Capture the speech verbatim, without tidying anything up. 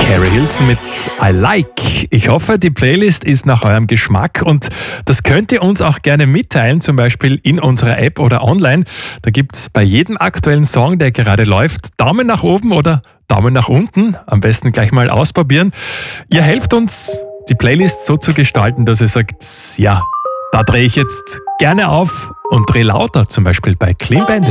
Carrie Hilson mit I Like. Ich hoffe, die Playlist ist nach eurem Geschmack und das könnt ihr uns auch gerne mitteilen, zum Beispiel in unserer App oder online. Da gibt es bei jedem aktuellen Song, der gerade läuft, Daumen nach oben oder Daumen nach unten. Am besten gleich mal ausprobieren. Ihr helft uns, die Playlist so zu gestalten, dass ihr sagt, ja, da drehe ich jetzt gerne auf und drehe lauter, zum Beispiel bei Clean Bandit.